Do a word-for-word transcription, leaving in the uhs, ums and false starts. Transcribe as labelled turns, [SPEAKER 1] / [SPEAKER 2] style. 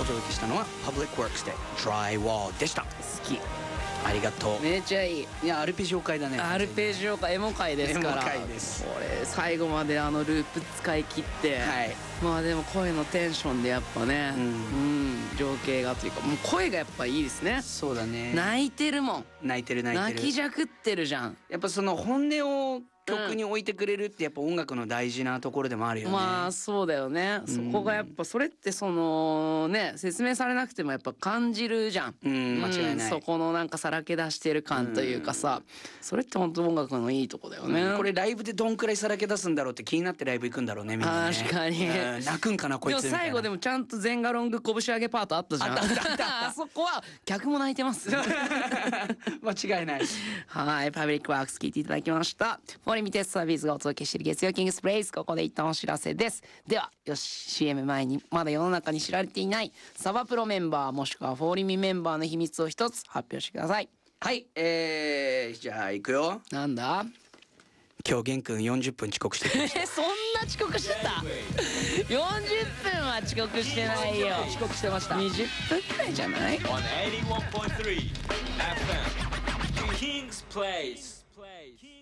[SPEAKER 1] 届けしたのは Public Works で Drywall でした。
[SPEAKER 2] 好き。
[SPEAKER 1] ありがとう。
[SPEAKER 2] めっちゃいい。
[SPEAKER 1] いやアルペジオ会だね。
[SPEAKER 2] アルペジオかエモ回ですから。
[SPEAKER 1] エモ回です。
[SPEAKER 2] これ最後まであのループ使い切って、はい、まあでも声のテンションでやっぱね、うん、うん、情景がというかもう声がやっぱいいですね。
[SPEAKER 1] そうだね。
[SPEAKER 2] 泣いてるもん。
[SPEAKER 1] 泣いてる泣いてる。
[SPEAKER 2] 泣きじゃくってるじゃん。
[SPEAKER 1] やっぱその本音を曲に置いてくれるってやっぱ音楽の大事なところでもあるよね。
[SPEAKER 2] まあそうだよね。そこがやっぱそれってそのね説明されなくてもやっぱ感じるじゃん。
[SPEAKER 1] うん、間違いない。
[SPEAKER 2] そこのなんかさらけ出してる感というかさ、それって本当音楽のいいとこだよね。
[SPEAKER 1] これライブでどんくらいさらけ出すんだろうって気になってライブ行くんだろうねみんなね。
[SPEAKER 2] 確かに。
[SPEAKER 1] 泣くんかなこいつみたいな。
[SPEAKER 2] でも最後でもちゃんと全ガロング拳上げパートあったじゃん。あったあったあった。あそこは客も泣いてます。
[SPEAKER 1] 間違いない。
[SPEAKER 2] はい、パブリックワークス聞いていただきました。フォーリミテスサービスがお届けしている月曜キングスプレイス、ここで一旦お知らせです。ではよし シーエム 前にまだ世の中に知られていないサバプロメンバーもしくはフォーリミメンバーの秘密を一つ発表してください。
[SPEAKER 1] はい、えー、じゃあ行くよ。
[SPEAKER 2] なんだ。
[SPEAKER 1] 今日玄君よんじゅっぷん遅刻してました。
[SPEAKER 2] えそんな遅刻してた？よんじゅっぷんは遅刻してないよ。
[SPEAKER 1] 遅刻してました。
[SPEAKER 2] にじゅっぷんくらいじゃない？
[SPEAKER 3] On エイティワンポイントスリー エフエム King's Place